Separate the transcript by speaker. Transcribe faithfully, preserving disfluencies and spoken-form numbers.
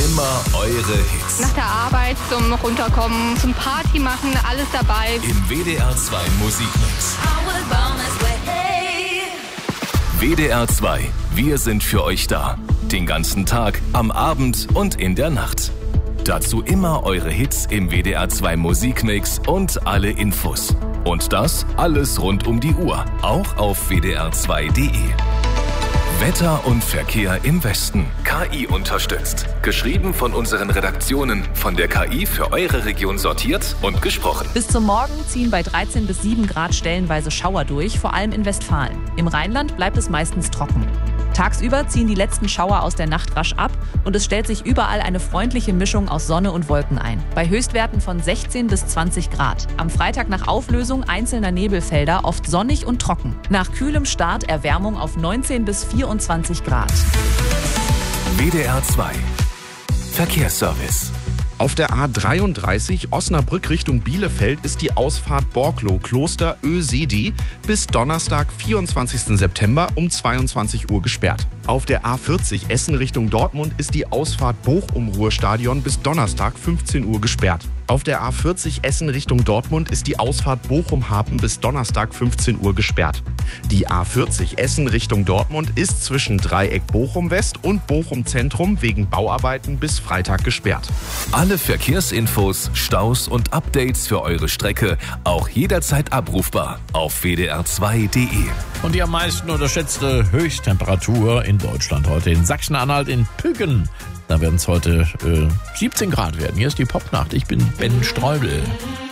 Speaker 1: Immer eure Hits.
Speaker 2: Nach der Arbeit zum Runterkommen, zum Party machen, alles dabei.
Speaker 1: Im W D R zwei Musikmix. W D R zwei, wir sind für euch da. Den ganzen Tag, am Abend und in der Nacht. Dazu immer eure Hits im W D R zwei Musikmix und alle Infos. Und das alles rund um die Uhr, auch auf w d r zwei punkt d e. Wetter und Verkehr im Westen. K I unterstützt. Geschrieben von unseren Redaktionen. Von der K I für eure Region sortiert und gesprochen.
Speaker 3: Bis zum Morgen ziehen bei dreizehn bis sieben Grad stellenweise Schauer durch, vor allem in Westfalen. Im Rheinland bleibt es meistens trocken. Tagsüber ziehen die letzten Schauer aus der Nacht rasch ab und es stellt sich überall eine freundliche Mischung aus Sonne und Wolken ein. Bei Höchstwerten von sechzehn bis zwanzig Grad. Am Freitag nach Auflösung einzelner Nebelfelder oft sonnig und trocken. Nach kühlem Start Erwärmung auf neunzehn bis vierundzwanzig Grad.
Speaker 1: W D R zwei Verkehrsservice.
Speaker 4: Auf der A dreiunddreißig Osnabrück Richtung Bielefeld ist die Ausfahrt Borklow-Kloster Ösedi bis Donnerstag, vierundzwanzigsten September um zweiundzwanzig Uhr gesperrt. Auf der A vierzig Essen Richtung Dortmund ist die Ausfahrt Bochum-Ruhrstadion bis Donnerstag, fünfzehn Uhr gesperrt. Auf der A vierzig Essen Richtung Dortmund ist die Ausfahrt Bochum-Hafen bis Donnerstag, fünfzehn Uhr gesperrt. Die A vierzig Essen Richtung Dortmund ist zwischen Dreieck Bochum West und Bochum Zentrum wegen Bauarbeiten bis Freitag gesperrt.
Speaker 1: Alle Verkehrsinfos, Staus und Updates für eure Strecke auch jederzeit abrufbar auf w d r zwei punkt d e.
Speaker 5: Und die am meisten unterschätzte Höchsttemperatur in Deutschland heute in Sachsen-Anhalt in Püggen. Da werden es heute äh, siebzehn Grad werden. Hier ist die Popnacht. Ich bin Ben Streubel.